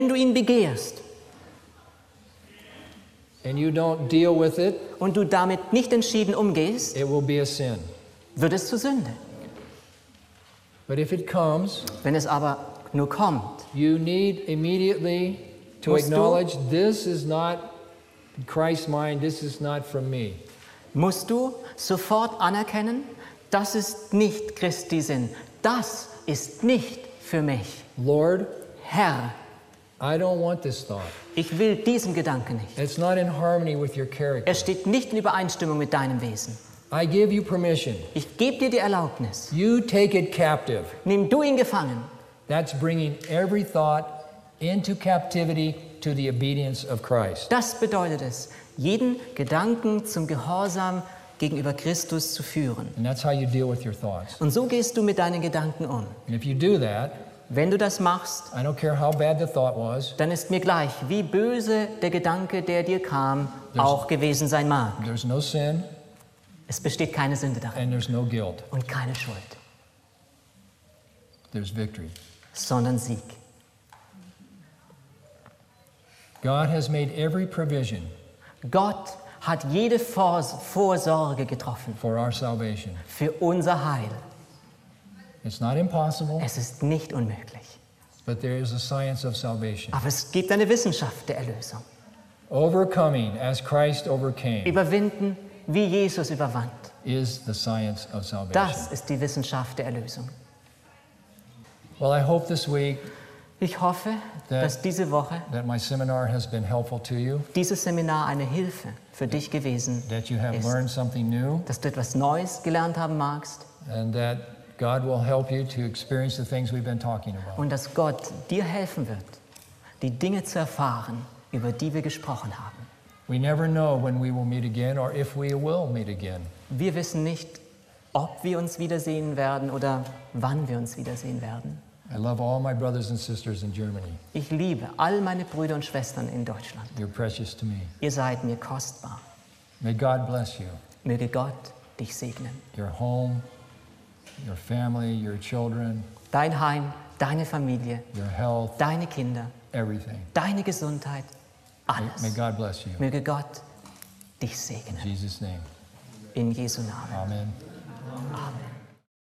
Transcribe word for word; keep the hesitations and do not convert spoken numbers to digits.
Wenn du ihn begehrst and you don't deal with it, und du damit nicht entschieden umgehst, it will be a sin. wird es zur Sünde. But if it comes, Wenn es aber nur kommt, you need immediately to Musst du- acknowledge this is not Christ's mind, this is not from me. musst du sofort anerkennen, das ist nicht Christi Sinn. Das ist nicht für mich. Lord, Herr, I don't want this thought. ich will diesen Gedanken nicht. It's not in harmony with your character. Er steht nicht in Übereinstimmung mit deinem Wesen. I give you permission. Ich gebe dir die Erlaubnis. You take it captive. Nimm du ihn gefangen. That's bringing every thought into captivity to the obedience of Christ. Das bedeutet es, jeden Gedanken zum Gehorsam gegenüber Christus zu führen. And that's how you deal with your thoughts. Und so gehst du mit deinen Gedanken um. And if you do that, Wenn du das machst, I don't care how bad the thought was, dann ist mir gleich, wie böse der Gedanke, der dir kam, auch gewesen sein mag. there's no sin Es besteht keine Sünde darin and there's no guilt. und keine Schuld, There's victory. sondern Sieg. God has made every provision Gott hat jede Vors- Vorsorge getroffen for our salvation. für unser Heil. It's not impossible, Es ist nicht unmöglich. but there is a science of salvation. Aber es gibt eine Wissenschaft der Erlösung. Overcoming as Christ overcame Überwinden, wie Jesus überwand. is the science of salvation. Das ist die Wissenschaft der Erlösung. Well, I hope this week Ich hoffe, That- dass diese Woche that my seminar has been helpful to you, dieses Seminar eine Hilfe für dich gewesen that you have ist. learned something new, Dass du etwas Neues gelernt haben magst and that God will help you to experience the things we've been talking about. und dass Gott dir helfen wird, die Dinge zu erfahren, über die wir gesprochen haben. We never know when we will meet again or if we will meet again. Wir wissen nicht, ob wir uns wiedersehen werden oder wann wir uns wiedersehen werden. I love all my brothers and sisters in Germany. Ich liebe all meine Brüder und Schwestern in Deutschland. You're precious to me. Ihr seid mir kostbar. May God bless you, Möge Gott dich segnen. your home, your family, your children, Dein Heim, deine Familie, your health, deine Kinder, everything. deine Gesundheit, May, may alles. God bless you. Möge Gott dich In segnen. Jesus' name. In Jesu Namen. Amen. Amen.